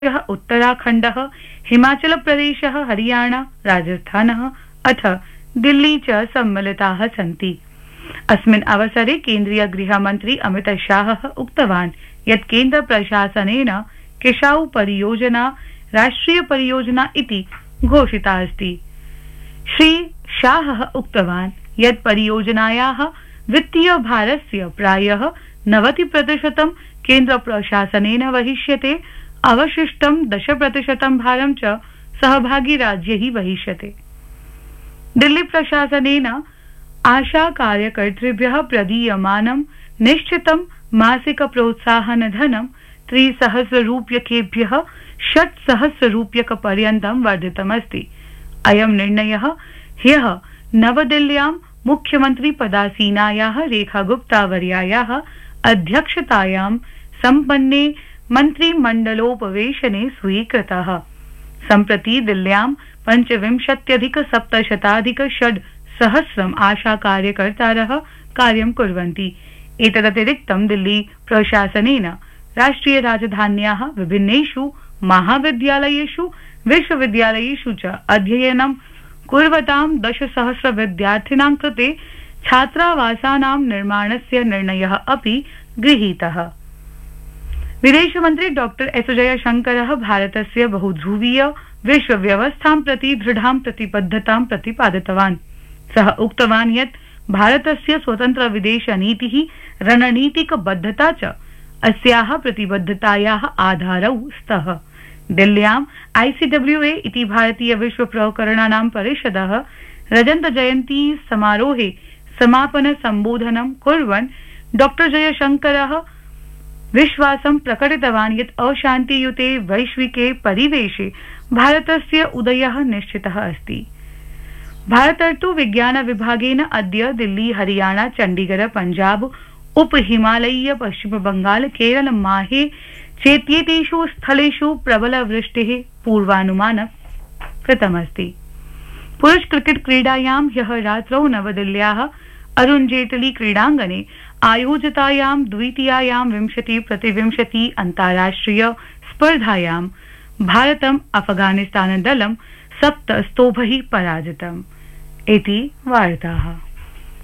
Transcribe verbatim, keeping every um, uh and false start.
उत्तराखण्डः, हिमाचलप्रदेशः, हरियाणा, राजस्थानः अथ दिल्ली च सम्मिलिताः सन्ति। अस्मिन् अवसरे केन्द्रीय गृहमन्त्री अमितशाहः उक्तवान् यत् केन्द्रप्रशासनेन किशाउ परियोजना राष्ट्रिय परियोजना इति घोषिता अस्ति। श्री शाहः उक्तवान् यत् परियोजनायाः वित्तीय भारस्य प्रायः नवति प्रतिशतं केन्द्रप्रशासनेन वहिष्यते, अवशिष्टं दश प्रतिशतं भारं च सहभागी राज्यैः वहिष्यते। दिल्ली प्रशासनेन आशा कार्यकर्तृभ्यः प्रदीयमानं निश्चितं मासिक प्रोत्साहन धनं त्रिसहस्ररूप्यकेभ्यः षट्सहस्ररूप्यकपर्यन्तं वर्धितमस्ति। अयं निर्णयः ह्यः नवदिल्ल्यां मुख्यमन्त्री पदासीनायाः रेखा गुप्तावर्यायाः अध्यक्षतायां सम्पन्ने मन्त्रिमण्डलोपवेशने स्वीकृतः। सम्प्रति दिल्ल्यां पञ्चविंशत्यधिक सप्तशताधिक षड् सहस्रम् आशा कार्यकर्तारः कार्यं कुर्वन्ति। एतदतिरिक्तं दिल्ली प्रशासनेन राष्ट्रिय राजधान्याः विभिन्नेषु महाविद्यालयेषु विश्वविद्यालयेषु च अध्ययनं कुर्वतां दशसहस्र विद्यार्थिनां कृते छात्रावासानां निर्माणस्य निर्णयः अपि गृहीतः। विदेशमन्त्री डॉक्टर एस जयशंकरः भारतस्य बहुध्रुवीय विश्वव्यवस्थां प्रति दृढां प्रतिबद्धतां प्रतिपादितवान्। सः उक्तवान् यत् भारतस्य स्वतन्त्र विदेशनीतिः रणनीतिकबद्धता च अस्याः प्रतिबद्धतायाः आधारौ स्तः। दिल्ल्यां आईसीडब्ल्यूए इति भारतीय विश्व प्रकरणानां परिषदः रजत जयन्ती समारोहे समापन सम्बोधनं कुर्वन् डॉक्टर जयशंकरः विश्वासं प्रकटितवान् यत् अशान्तियुते वैश्विके परिवेशे भारतस्य उदयः निश्चितः अस्ति। भारतर्तु विज्ञान विभागेन अद्य दिल्ली, हरियाणा, चण्डीगढ़, पञ्जाब, उप हिमालयीय, पश्चिम बंगाल, केरल, माहे चेत्येतेषु स्थलेषु प्रबल वृष्टेः पूर्वानुमानं कृतमस्ति। पुरुष क्रिकेट क्रीडायां ह्यः रात्रौ नवदिल्ल्याः अरुण जेटली क्रीडाङ्गणे आयोजितायां द्वितीयायां विंशति प्रतिविंशति अन्ताराष्ट्रिय स्पर्धायां भारतम् अफगानिस्तान दलं सप्त स्तोभैः पराजितम्। इति वार्ताः।